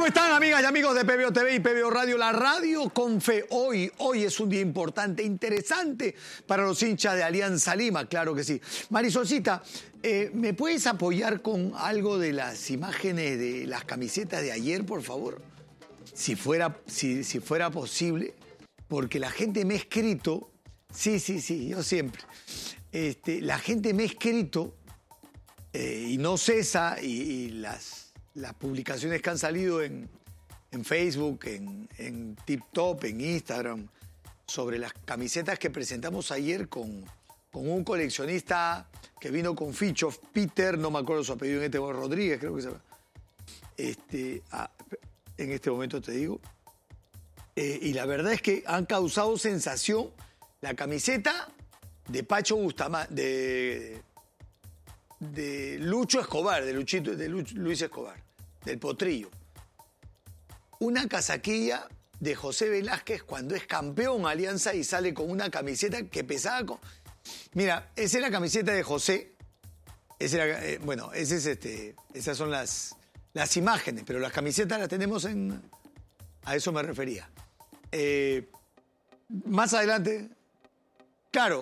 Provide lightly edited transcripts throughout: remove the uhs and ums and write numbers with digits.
están, amigas y amigos de PBO TV y PBO Radio? La radio con fe. Hoy es un día importante, interesante para los hinchas de Alianza Lima, claro que sí. Marisolcita, ¿me puedes apoyar con algo de las imágenes de las camisetas de ayer, por favor? Si fuera posible, porque la gente me ha escrito, sí, yo siempre, la gente me ha escrito y no cesa, y las publicaciones que han salido en Facebook, en TikTok, en Instagram, sobre las camisetas que presentamos ayer con un coleccionista que vino con fichos, Peter, no me acuerdo su apellido en este momento, Rodríguez, creo que se llama. En este momento te digo. Y la verdad es que han causado sensación la camiseta de Pacho Bustamante, de Lucho Escobar, de Luis Escobar, del Potrillo. Una casaquilla de José Velázquez cuando es campeón Alianza y sale con una camiseta que pesaba con... Mira, esa es la camiseta de José. Esas son las imágenes, pero las camisetas las tenemos en... A eso me refería. Más adelante... Claro,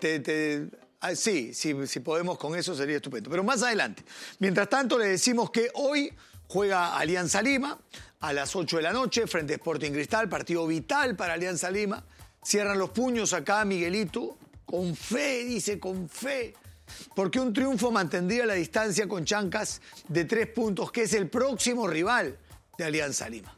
si podemos con eso sería estupendo. Pero más adelante. Mientras tanto, le decimos que hoy juega Alianza Lima a las 8 de la noche frente a Sporting Cristal, partido vital para Alianza Lima. Cierran los puños acá, Miguelito, con fe, dice, con fe. Porque un triunfo mantendría la distancia con Chancas de 3 puntos, que es el próximo rival de Alianza Lima.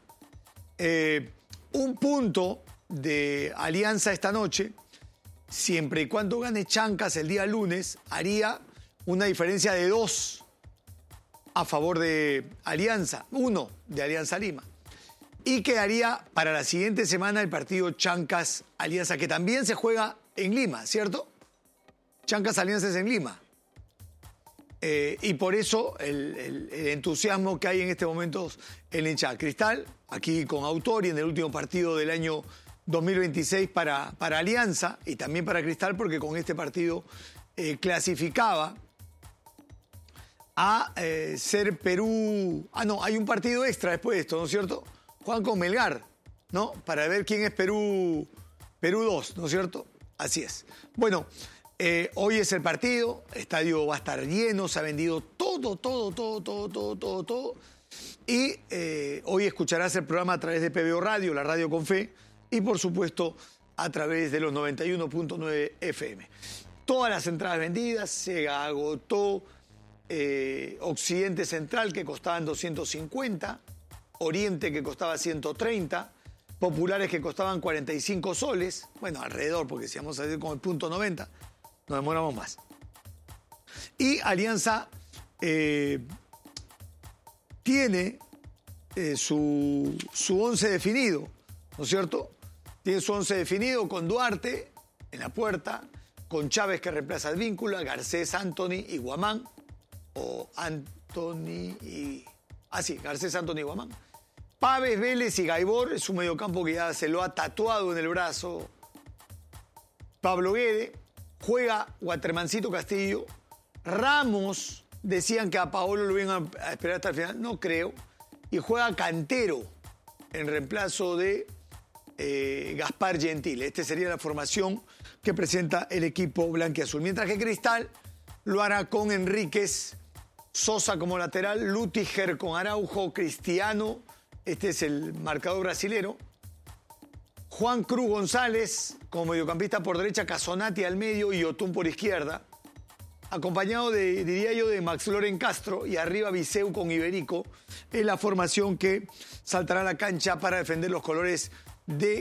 Un punto de Alianza esta noche, siempre y cuando gane Chancas el día lunes, haría una diferencia de 2 a favor de Alianza, 1 de Alianza Lima. Y quedaría para la siguiente semana el partido Chancas-Alianza, que también se juega en Lima, ¿cierto? Chancas-Alianza es en Lima. Y por eso el entusiasmo que hay en este momento en la hinchada. Cristal, aquí con Autori en el último partido del año 2026 para Alianza y también para Cristal, porque con este partido clasificaba a ser Perú... no, hay un partido extra después de esto, ¿no es cierto? Juan con Melgar, ¿no? Para ver quién es Perú 2, ¿no es cierto? Así es. Bueno, hoy es el partido, el estadio va a estar lleno, se ha vendido todo. Y hoy escucharás el programa a través de PBO Radio, la radio con fe, y por supuesto a través de los 91.9 FM. Todas las entradas vendidas, se agotó Occidente Central, que costaban 250, Oriente, que costaba 130, Populares, que costaban 45 soles, bueno, alrededor, porque si vamos a ir con el punto 90, nos demoramos más. Y Alianza tiene su 11 definido, ¿no es cierto? Tiene su 11 definido con Duarte en la puerta, con Chávez que reemplaza al Víncula, Garcés, Anthony y Guamán, o Anthony y... Garcés, Anthony y Guamán. Pávez, Vélez y Gaibor, es un mediocampo que ya se lo ha tatuado en el brazo Pablo Guede. Juega Watermancito Castillo. Ramos, decían que a Paolo lo iban a esperar hasta el final, no creo. Y juega Cantero en reemplazo de Gaspar Gentil. Esta sería la formación que presenta el equipo blanquiazul. Mientras que Cristal lo hará con Enríquez, Sosa como lateral, Lutiger con Araujo, Cristiano, este es el marcador brasilero, Juan Cruz González como mediocampista por derecha, Casonati al medio y Yotún por izquierda, acompañado diría yo, de Max Loren Castro, y arriba Viseu con Iberico. Es la formación que saltará a la cancha para defender los colores de